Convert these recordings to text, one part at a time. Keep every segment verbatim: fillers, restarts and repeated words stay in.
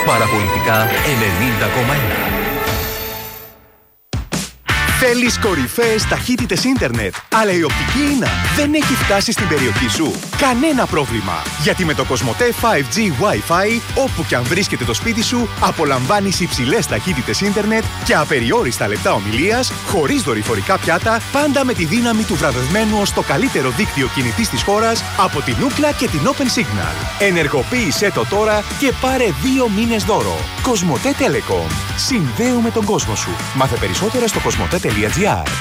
Παραπολιτικά ενενήντα κόμμα ένα. Θέλεις κορυφαίες ταχύτητες ίντερνετ, αλλά η οπτική ίνα δεν έχει φτάσει στην περιοχή σου? Κανένα πρόβλημα, γιατί με το Κοσμοτέ φάιβ τζι Wi-Fi, όπου και αν βρίσκεται το σπίτι σου, απολαμβάνεις υψηλές ταχύτητες ίντερνετ και απεριόριστα λεπτά ομιλίας, χωρίς δορυφορικά πιάτα, πάντα με τη δύναμη του βραβευμένου ως το καλύτερο δίκτυο κινητής της χώρας από την Ookla και την Open Signal. Ενεργοποίησέ το τώρα και πάρε δύο μήνες δώρο. Κοσμοτέ Telecom. Συνδέουμε τον κόσμο σου. Μάθε περισσότερα στο κοσμοτέ τελεία τζι άρ.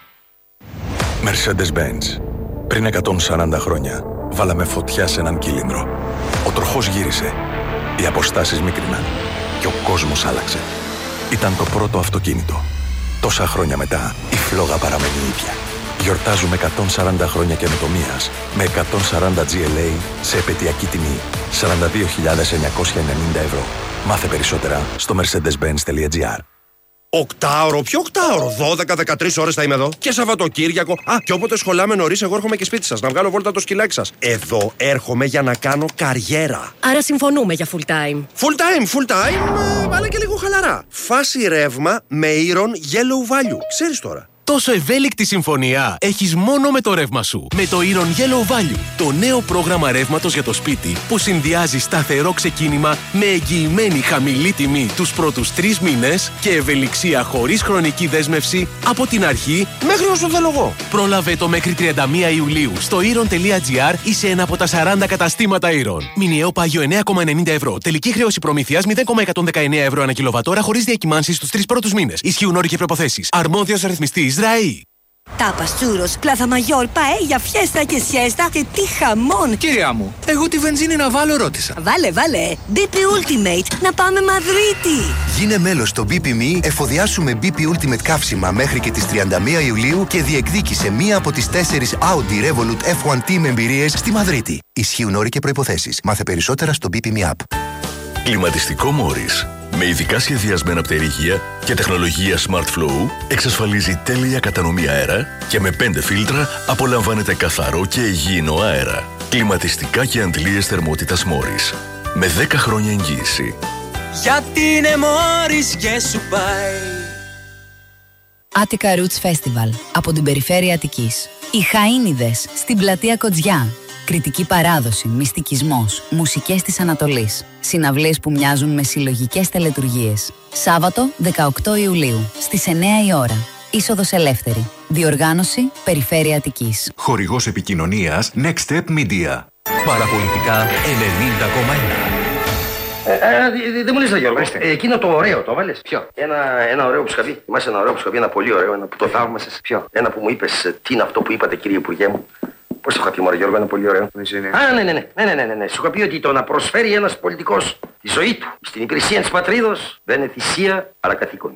Mercedes-Benz. Πριν εκατόν σαράντα χρόνια, βάλαμε φωτιά σε έναν κύλινδρο. Ο τροχός γύρισε. Οι αποστάσεις μίκριναν. Και ο κόσμος άλλαξε. Ήταν το πρώτο αυτοκίνητο. Τόσα χρόνια μετά, η φλόγα παραμένει ίδια. Γιορτάζουμε εκατόν σαράντα χρόνια καινοτομίας με εκατόν σαράντα τζι ελ έι σε επαιτειακή τιμή σαράντα δύο χιλιάδες εννιακόσια ενενήντα ευρώ. Μάθε περισσότερα στο mercedes benz τελεία τζι άρ. Οκτάωρο, ποιο οκτάωρο, δώδεκα με δεκατρείς ώρες θα είμαι εδώ. Και Σαββατοκύριακο. Α, και όποτε σχολάμε νωρίς, εγώ έρχομαι και σπίτι σας να βγάλω βόλτα το σκυλάκι σας. Εδώ έρχομαι για να κάνω καριέρα. Άρα συμφωνούμε για full time. Full time, full time, ε, αλλά και λίγο χαλαρά. Φάση ρεύμα με Iron Yellow Value. Ξέρεις τώρα. Τόσο ευέλικτη συμφωνία έχεις μόνο με το ρεύμα σου. Με το Iron Yellow Value, το νέο πρόγραμμα ρεύματος για το σπίτι που συνδυάζει σταθερό ξεκίνημα με εγγυημένη χαμηλή τιμή τους πρώτους τρεις μήνες και ευελιξία χωρίς χρονική δέσμευση από την αρχή μέχρι όσο θέλω εγώ. Πρόλαβε το μέχρι τριάντα μία Ιουλίου στο iron τελεία τζι άρ ή σε ένα από τα σαράντα καταστήματα Iron. Μηνιαίο πάγιο εννέα κόμμα ενενήντα ευρώ. Τελική χρέωση προμήθειας μηδέν κόμμα εκατόν δεκαεννέα ευρώ ανά κιλοβατόρα χωρίς διακυμάνσεις στους τρεις πρώτους μήνες. Ισχύουν όροι και προϋποθέσεις. Αρμόδιος ρυθμιστής ΡΑΗ. Τάπας, τσούρος, πλάθα μαγιόρ, παέλια, φιέστα και σιέστα και τι χαμόν! Κυρία μου, εγώ τη βενζίνη να βάλω ρώτησα. Βάλε, βάλε! μπι πι Ultimate, να πάμε Μαδρίτη! Γίνε μέλος στο μπι πι εμ ι, εφοδιάσου με μπι πι Ultimate καύσιμα μέχρι και τις τριάντα μία Ιουλίου και διεκδίκησε μία από τις τέσσερις Audi Revolut εφ ουάν Team εμπειρίες στη Μαδρίτη. Ισχύουν όροι και προϋποθέσεις. Μάθε περισσότερα στο μπι πι εμ ι App. Κλιματιστικό Morris. Με ειδικά σχεδιασμένα πτερυγεία και τεχνολογία Smart Flow εξασφαλίζει τέλεια κατανομή αέρα και με πέντε φίλτρα απολαμβάνετε καθαρό και υγιεινό αέρα. Κλιματιστικά και αντλίες θερμότητας Morris. Με δέκα χρόνια εγγύηση. Γιατί είναι Morris και σου πάει. Attica Roots Festival από την περιφέρεια Αττικής. Οι Χαΐνιδες στην πλατεία Κοτζιά. Κριτική παράδοση, μυστικισμός, μουσικές της Ανατολής. Συναυλίες που μοιάζουν με συλλογικές τελετουργίες. Σάββατο δεκαοκτώ Ιουλίου στις εννέα η ώρα. Είσοδος ελεύθερη. Διοργάνωση Περιφέρεια Αττικής. Χορηγός επικοινωνίας Next Step Media. Παραπολιτικά ενενήντα κόμμα ένα. Δεν μου λες, Γιώργο, εκείνο το ωραίο το βάλες. Ποιο? Ένα, ένα ωραίο που σου είχα πει. Θυμάσαι ένα ωραίο που σου είχα πει, ένα πολύ ωραίο, ένα που το θαύμασες. Ποιο? Ένα που μου είπες, τι είναι αυτό που είπατε, κύριε Υπουργέ μου. Πώς το είχα πει, μωρέ Γιώργο, είναι πολύ ωραίο. Α, ναι, ναι, ναι, ναι, ναι, ναι, ναι. Σου είχα πει ότι το να προσφέρει ένας πολιτικός τη ζωή του στην υπηρεσία της πατρίδος δεν είναι θυσία, αλλά καθήκον.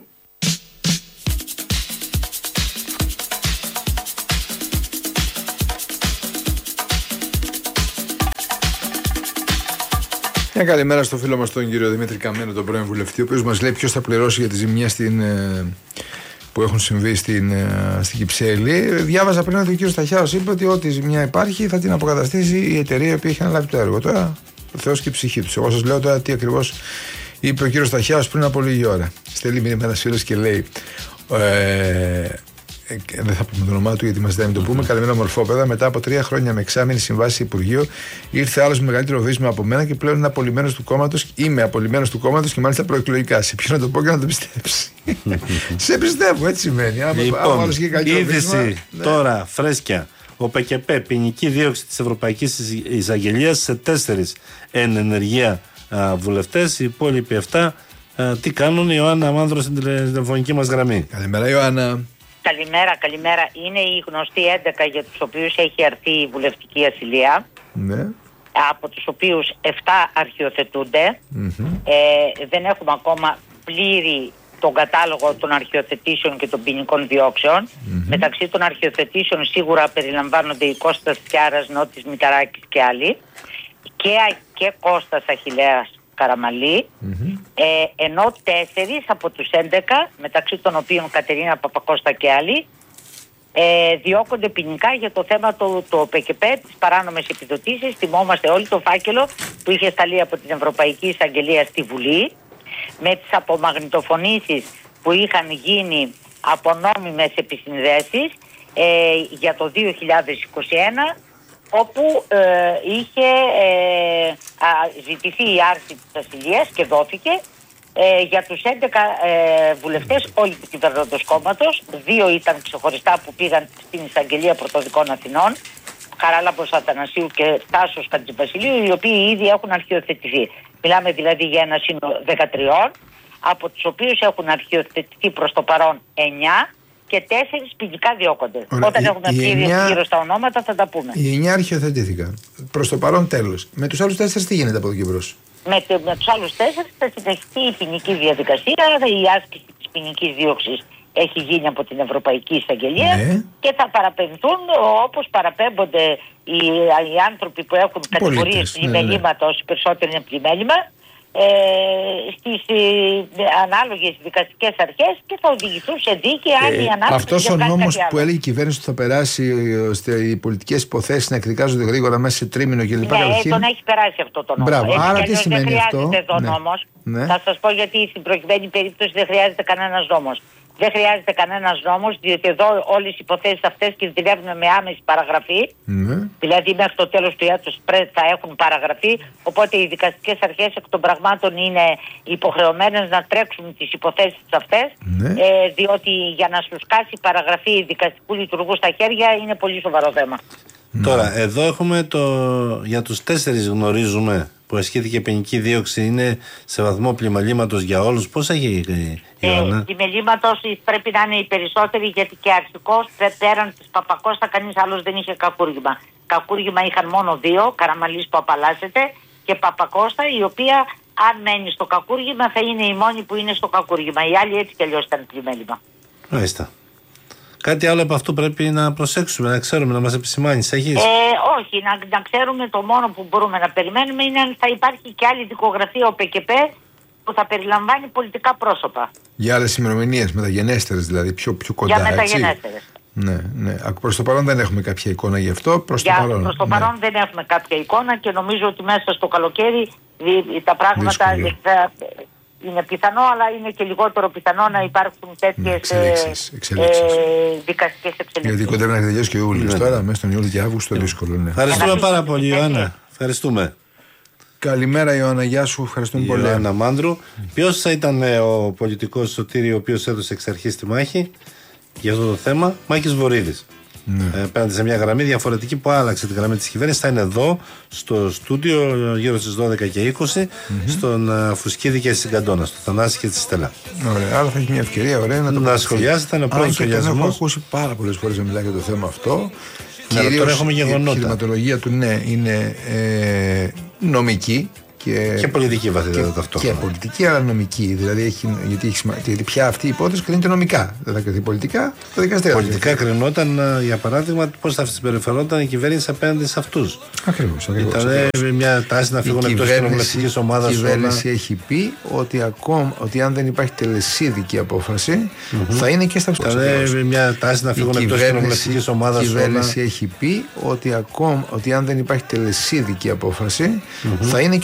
Μια καλημέρα στο φίλο μας τον κύριο Δημήτρη Καμένο, τον πρώην βουλευτή, ο οποίος μας λέει ποιος θα πληρώσει για τις ζημιές στην, που έχουν συμβεί στην, στην Κυψέλη. Διάβαζα πριν ότι ο κύριος Σταχιάος είπε ότι ό,τι ζημιά υπάρχει θα την αποκαταστήσει η εταιρεία που είχε αναλάβει το έργο. Τώρα ο Θεός και η ψυχή του. Εγώ σας λέω τώρα τι ακριβώς είπε ο κύριος Σταχιάος πριν από λίγη ώρα. Στέλνει μήνυμα ένας φίλος και λέει. Ε, Ε, δεν θα πούμε το όνομά του γιατί μας δεν το πούμε. Καλημέρα, μορφόπεδα. Μετά από τρία χρόνια με εξάμηνη συμβάση Υπουργείο, ήρθε άλλος με μεγαλύτερο βίσμα από μένα και πλέον είναι απολυμμένος του κόμματος. Είμαι απολυμμένος του κόμματος και μάλιστα προεκλογικά. Σε ποιον να το πω και να το πιστέψει. Σε πιστεύω, έτσι σημαίνει. Άμα, λοιπόν, άμα είδηση βίσμα, τώρα, ναι. Φρέσκια. Ο ΠΚΠ, ποινική δίωξη της Ευρωπαϊκής Εισαγγελίας σε τέσσερις εν ενεργεία βουλευτές. Οι υπόλοιποι εφτά τι κάνουν? Η Ιωάννα Μάνδρο στην τηλεφωνική μας γραμμή. Καλημέρα, Ιωάννα. Καλημέρα, καλημέρα. Είναι οι γνωστοί έντεκα για τους οποίους έχει αρθεί η βουλευτική ασυλία. Ναι. Από τους οποίους επτά αρχιοθετούνται. Mm-hmm. Ε, δεν έχουμε ακόμα πλήρη τον κατάλογο των αρχιοθετήσεων και των ποινικών διώξεων. Mm-hmm. Μεταξύ των αρχιοθετήσεων σίγουρα περιλαμβάνονται η Κώστας Τιάρας, Νότης Μηταράκης και άλλοι. Και, και Κώστας Αχιλλέας Καραμαλή, mm-hmm. ε, ενώ τέσσερις από τους έντεκα, μεταξύ των οποίων Κατερίνα Παπακώστα και άλλοι, ε, διώκονται ποινικά για το θέμα του το ΠΚΠ, τις παράνομες επιδοτήσεις. Θυμόμαστε όλοι το φάκελο που είχε σταλεί από την Ευρωπαϊκή Εισαγγελία στη Βουλή με τις απομαγνητοφωνήσεις που είχαν γίνει από νόμιμες επισυνδέσεις ε, για το δύο χιλιάδες είκοσι ένα, όπου ε, είχε ε, α, ζητηθεί η άρση της ασυλίας και δόθηκε ε, για τους έντεκα ε, βουλευτές όλοι του κυβερνώντος κόμματος. Δύο ήταν ξεχωριστά που πήγαν στην Εισαγγελία Πρωτοδικών Αθηνών, Χαράλαμπος Αθανασίου και Τάσος Χατζηβασιλείου, οι οποίοι ήδη έχουν αρχιοθετηθεί. Μιλάμε δηλαδή για ένα σύνολο δεκατρία, από τους οποίους έχουν αρχιοθετηθεί προς το παρόν εννιά και τέσσερις ποινικά διώκονται. Όταν η, έχουμε πει εννιά... γύρω στα ονόματα θα τα πούμε. Οι εννιά αρχιοθετήθηκαν. Προς το παρόν τέλος. Με τους άλλους τέσσερις τι γίνεται από εδώ και μπρος? Με, με τους άλλους τέσσερις θα συνεχιστεί η ποινική διαδικασία, η άσκηση της ποινικής δίωξης έχει γίνει από την Ευρωπαϊκή Εισαγγελία, ναι, και θα παραπεμφθούν όπως παραπέμπονται οι, οι άνθρωποι που έχουν κατηγορίες πλημελήματος, ναι, ναι. περισσότερο είναι πλημέλημα, ε, στις ε, ανάλογες δικαστικές αρχές και θα οδηγηθούν σε δίκη αν ε, η ανάπτυξη. Αυτός ο νόμος που έλεγε η κυβέρνηση ότι θα περάσει ώστε οι πολιτικές υποθέσεις να εκδικάζονται γρήγορα μέσα σε τρίμηνο κλπ. Ναι, καταρχήν... τον έχει περάσει αυτό το νόμο. Μπράβο, άρα τι σημαίνει δεν αυτό? χρειάζεται εδώ ναι. νόμος. Ναι. Θα σας πω γιατί στην προκειμένη περίπτωση δεν χρειάζεται κανένας νόμος. Δεν χρειάζεται κανένας νόμος, διότι εδώ όλες οι υποθέσεις αυτές κινδυνεύουν με άμεση παραγραφή. Mm. Δηλαδή μέχρι το τέλος του έτους θα έχουν παραγραφεί. Οπότε οι δικαστικές αρχές εκ των πραγμάτων είναι υποχρεωμένες να τρέξουν τις υποθέσεις αυτές. Mm. Ε, διότι για να σου σκάσει η παραγραφή δικαστικού λειτουργού στα χέρια είναι πολύ σοβαρό θέμα. Mm. Τώρα, εδώ έχουμε το. Για τους τέσσερις γνωρίζουμε που ασκήθηκε ποινική δίωξη, είναι σε βαθμό πλημελήματος για όλους. Πώς έχει η Ιωάννα? Ε, πλημελήματος πρέπει να είναι οι περισσότεροι, γιατί και αρχικώς πέραν της Παπακώστα κανείς άλλος δεν είχε κακούργημα. Κακούργημα είχαν μόνο δύο, Καραμαλής που απαλλάσσεται και Παπακώστα, η οποία αν μένει στο κακούργημα θα είναι η μόνη που είναι στο κακούργημα. Οι άλλοι έτσι κι αλλιώς ήταν πλημέλημα. Μάλιστα. Κάτι άλλο από αυτό πρέπει να προσέξουμε, να ξέρουμε, να μας επισημάνεις, έχεις? Ε, όχι, να, να ξέρουμε, το μόνο που μπορούμε να περιμένουμε είναι αν θα υπάρχει και άλλη δικογραφία ο ΠΚΠ που θα περιλαμβάνει πολιτικά πρόσωπα. Για άλλες ημερομηνίες, μεταγενέστερες δηλαδή, πιο, πιο κοντά. Για μεταγενέστερες. Ναι, ναι. Προς το παρόν δεν έχουμε κάποια εικόνα γι' αυτό. Προς Για, το παρόν, προς το ναι. παρόν δεν έχουμε κάποια εικόνα και νομίζω ότι μέσα στο καλοκαίρι τα πράγματα θα, είναι πιθανό, αλλά είναι και λιγότερο πιθανό να υπάρξουν τέτοιες εξελίξεις, ε, εξελίξεις. Ε, δικαστικές εξελίξεις. Γιατί κοντεύει να τελειώσει και ο Ιούλιος. Ναι. Τώρα, μέσα στον Ιούλιο και Αύγουστο, δύσκολο. Ναι. Ευχαριστούμε πάρα πολύ, Ιωάννα. Ευχαριστούμε. Καλημέρα, Ιωάννα. Γεια σου. Ευχαριστούμε πολύ. Ιωάννα Μάνδρου. Ποιος θα ήταν ο πολιτικός Σωτήρη ο οποίος έδωσε εξ αρχής τη μάχη για αυτό το θέμα? Μάκης Βορίδης. Ναι. Ε, πέρανται σε μια γραμμή διαφορετική που άλλαξε τη γραμμή της κυβέρνησης. Θα είναι εδώ στο στούντιο γύρω στις δώδεκα και είκοσι mm-hmm. στον uh, Φουσκίδη και στην Καντόνα, στο Θανάση και στη Στέλλα. Ωραία, άρα θα έχει μια ευκαιρία ωραία να το να σχολιάσετε. Είναι ο πρώτος σχολιασμός. Τον έχω ακούσει πάρα πολλές φορές να μιλάει για το θέμα αυτό. Ναι, κυρίως τώρα έχουμε γεγονότα. Η επιχειρηματολογία του ναι, είναι ε, νομική. Και, και πολιτική βαθύτητα ταυτόχρονα. Και πολιτική, αλλά νομική. Δηλαδή, έχει, γιατί, έχει, γιατί πια αυτή η υπόθεση κρίνεται νομικά. Δεν θα κριθεί πολιτικά, το δικαστήριο. Πολιτικά κρινόταν, για παράδειγμα, πώς θα συμπεριφερόταν η κυβέρνηση απέναντι σε αυτούς. Ακριβώς. Ήταν μια τάση να φύγουν εκτός κοινοβουλευτικής ομάδας. Η κυβέρνηση όλα... έχει πει ότι, ακόμα, ότι αν δεν υπάρχει τελεσίδικη απόφαση, mm-hmm. θα είναι και στα ψηφιακά. Ήταν μια τάση να φύγουν εκτός κοινοβουλευτικής ομάδας. Η κυβέρνηση έχει πει ότι, ακόμα, ότι αν δεν υπάρχει τελεσίδικη απόφαση, mm-hmm. θα είναι